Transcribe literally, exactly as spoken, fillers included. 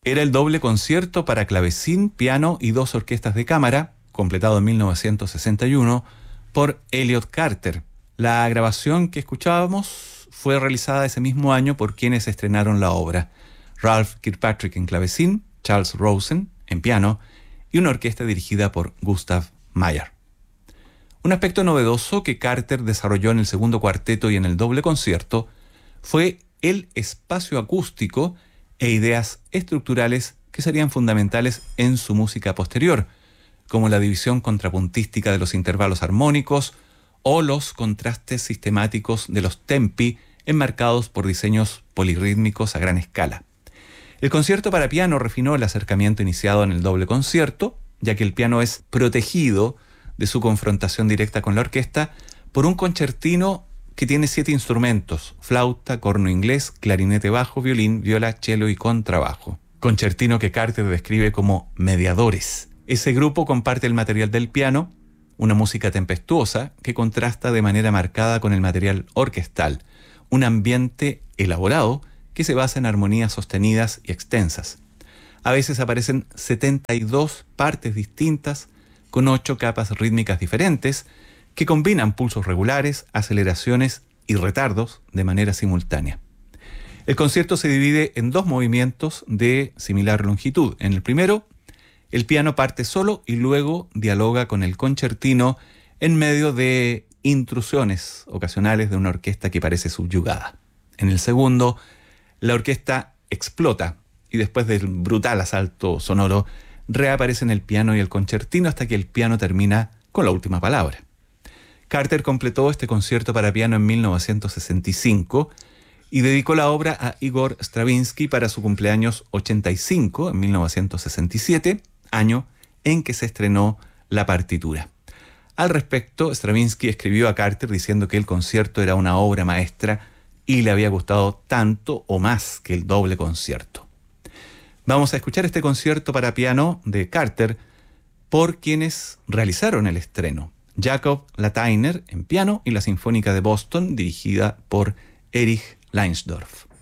Era el doble concierto para clavecín, piano y dos orquestas de cámara, completado en mil novecientos sesenta y uno por Elliot Carter. La grabación que escuchábamos fue realizada ese mismo año por quienes estrenaron la obra: Ralph Kirkpatrick en clavecín, Charles Rosen en piano y una orquesta dirigida por Gustav Meyer. Un aspecto novedoso que Carter desarrolló en el segundo cuarteto y en el doble concierto fue el espacio acústico e ideas estructurales que serían fundamentales en su música posterior, como la división contrapuntística de los intervalos armónicos o los contrastes sistemáticos de los tempi enmarcados por diseños polirrítmicos a gran escala. El concierto para piano refinó el acercamiento iniciado en el doble concierto, ya que el piano es protegido de su confrontación directa con la orquesta por un concertino que tiene siete instrumentos: flauta, corno inglés, clarinete bajo, violín, viola, cello y contrabajo. Concertino que Carter describe como mediadores. Ese grupo comparte el material del piano, una música tempestuosa que contrasta de manera marcada con el material orquestal, un ambiente elaborado que se basa en armonías sostenidas y extensas. A veces aparecen setenta y dos partes distintas con ocho capas rítmicas diferentes que combinan pulsos regulares, aceleraciones y retardos de manera simultánea. El concierto se divide en dos movimientos de similar longitud. En el primero, el piano parte solo y luego dialoga con el concertino en medio de intrusiones ocasionales de una orquesta que parece subyugada. En el segundo, la orquesta explota y después del brutal asalto sonoro reaparecen el piano y el concertino hasta que el piano termina con la última palabra. Carter completó este concierto para piano en mil novecientos sesenta y cinco y dedicó la obra a Igor Stravinsky para su cumpleaños ochenta y cinco, en mil novecientos sesenta y siete, año en que se estrenó la partitura. Al respecto, Stravinsky escribió a Carter diciendo que el concierto era una obra maestra y le había gustado tanto o más que el doble concierto. Vamos a escuchar este concierto para piano de Carter por quienes realizaron el estreno: Jacob Latainer en piano y la Sinfónica de Boston, dirigida por Erich Leinsdorf.